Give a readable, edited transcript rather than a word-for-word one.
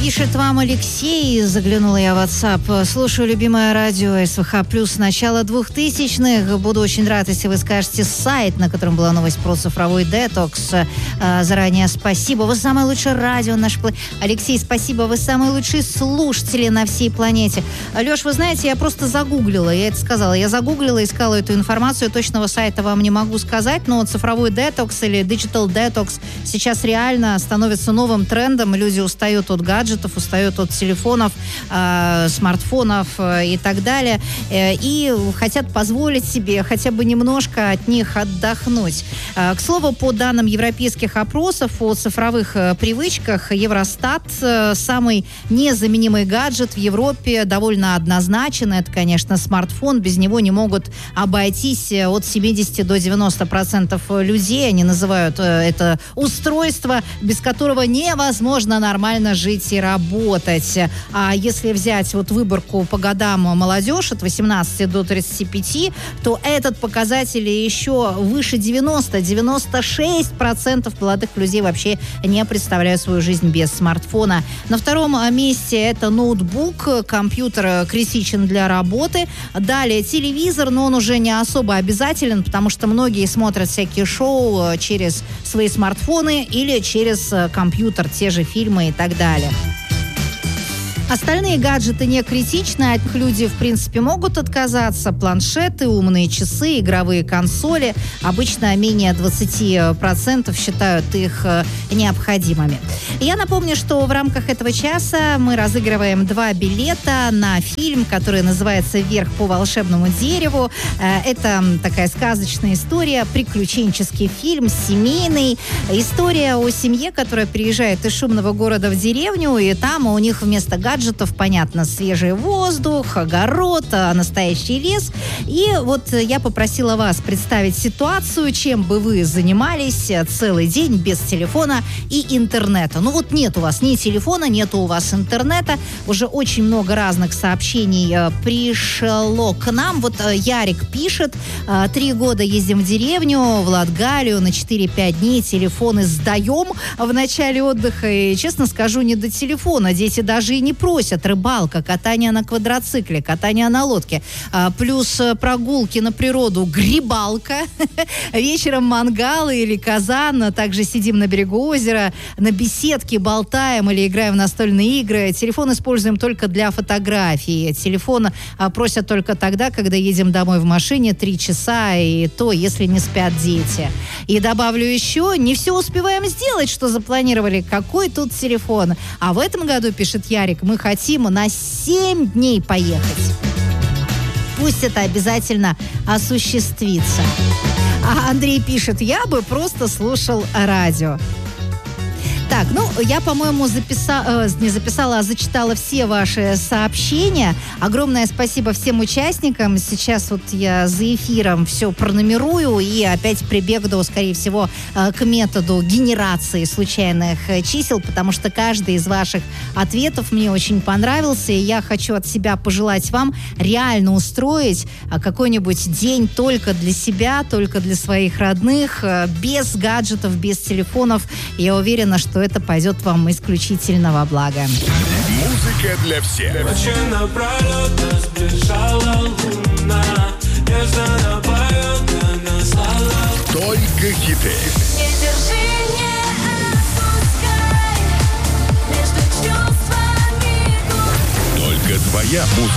Пишет вам Алексей, заглянула я в WhatsApp. Слушаю любимое радио СВХ Плюс с начала 2000-х. Буду очень рад, если вы скажете сайт, на котором была новость про цифровой детокс. Заранее спасибо. Вы самое лучшее радио наш. Алексей, спасибо. Вы самые лучшие слушатели на всей планете. Леш, вы знаете, я просто загуглила. Я это сказала. Я загуглила, искала эту информацию. Точного сайта вам не могу сказать, но цифровой детокс или digital detox сейчас реально становится новым трендом. Люди устают от гаджетов, устают от телефонов, смартфонов и так далее, и хотят позволить себе хотя бы немножко от них отдохнуть. К слову, по данным европейских опросов о цифровых привычках, Евростат, самый незаменимый гаджет в Европе довольно однозначен. Это, конечно, смартфон. Без него не могут обойтись от 70 до 90% людей. Они называют это устройство, без которого невозможно нормально жить и работать. А если взять вот выборку по годам молодежь от 18 до 35, то этот показатель еще выше 96% молодых людей вообще не представляют свою жизнь без смартфона. На втором месте это ноутбук, компьютер критичен для работы. Далее телевизор, но он уже не особо обязателен, потому что многие смотрят всякие шоу через свои смартфоны или через компьютер, те же фильмы и так далее. Остальные гаджеты не критичны, от них люди, в принципе, могут отказаться. Планшеты, умные часы, игровые консоли. Обычно менее 20% считают их необходимыми. Я напомню, что в рамках этого часа мы разыгрываем 2 билета на фильм, который называется «Вверх по волшебному дереву». Это такая сказочная история, приключенческий фильм, семейный. История о семье, которая приезжает из шумного города в деревню, и там у них вместо гаджетов, понятно, свежий воздух, огород, настоящий лес. И вот я попросила вас представить ситуацию, чем бы вы занимались целый день без телефона и интернета. Ну вот нет у вас ни телефона, нет у вас интернета. Уже очень много разных сообщений пришло к нам. Вот Ярик пишет: 3 года ездим в деревню, в Латгалию на 4-5 дней, телефоны сдаем в начале отдыха. И, честно скажу, не до телефона. Дети даже и не просят. Рыбалка, катание на квадроцикле, катание на лодке, плюс прогулки на природу, грибалка, вечером мангалы или казан, также сидим на берегу озера, на беседке болтаем или играем в настольные игры. Телефон используем только для фотографий. Телефон просят только тогда, когда едем домой в машине 3 часа, и то, если не спят дети. И добавлю еще, не все успеваем сделать, что запланировали. Какой тут телефон? А в этом году, пишет Ярик, мы хотим на 7 дней поехать. Пусть это обязательно осуществится. А Андрей пишет: я бы просто слушал радио. Так, я, по-моему, зачитала все ваши сообщения. Огромное спасибо всем участникам. Сейчас вот я за эфиром все пронумерую и опять прибегну, скорее всего, к методу генерации случайных чисел, потому что каждый из ваших ответов мне очень понравился, и я хочу от себя пожелать вам реально устроить какой-нибудь день только для себя, только для своих родных, без гаджетов, без телефонов. Я уверена, что это пойдет вам исключительно во благо. Музыка для всех. Только хиты. Только твоя музыка.